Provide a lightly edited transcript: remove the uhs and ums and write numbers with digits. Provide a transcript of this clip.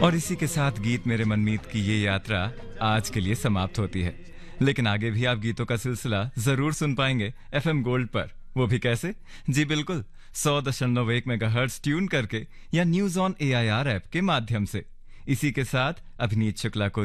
और इसी के साथ गीत मेरे मनमीत की ये यात्रा आज के लिए समाप्त होती है। लेकिन आगे भी आप गीतों का सिलसिला जरूर सुन पाएंगे एफएम गोल्ड पर। वो भी कैसे? जी बिल्कुल, 100.1 मेगाहर्ट्ज ट्यून करके या न्यूज ऑन एआईआर ऐप के माध्यम से। इसी के साथ अभिनीत शुक्ला को